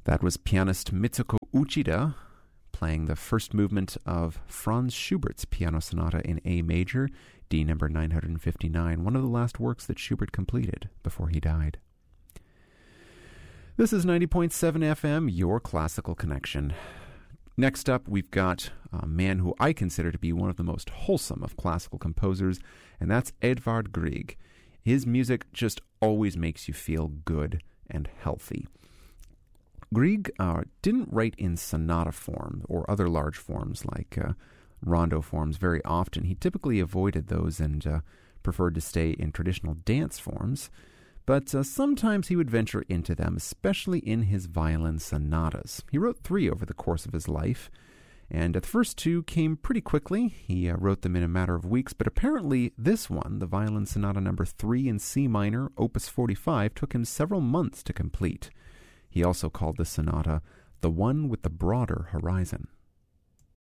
That was pianist Mitsuko Uchida playing the first movement of Franz Schubert's Piano Sonata in A major, D number 959, one of the last works that Schubert completed before he died. This is 90.7 FM, your classical connection. Next up, we've got a man who I consider to be one of the most wholesome of classical composers, and that's Edvard Grieg. His music just always makes you feel good and healthy. Grieg didn't write in sonata form or other large forms like rondo forms very often. He typically avoided those and preferred to stay in traditional dance forms, but sometimes he would venture into them, especially in his violin sonatas. He wrote 3 over the course of his life, and the first 2 came pretty quickly. He wrote them in a matter of weeks, but apparently this one, the Violin Sonata number 3 in C minor, opus 45, took him several months to complete. He also called the sonata the one with the broader horizon.